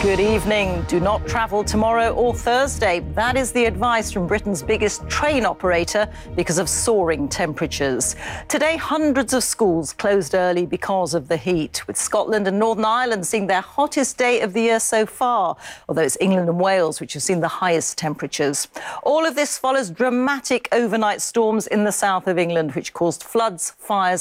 Good evening. Do not travel tomorrow or Thursday. That is the advice from Britain's biggest train operator because of soaring temperatures. Today, hundreds of schools closed early because of the heat, with Scotland and Northern Ireland seeing their hottest day of the year so far, although it's England and Wales which have seen the highest temperatures. All of this follows dramatic overnight storms in the south of England, which caused floods, fires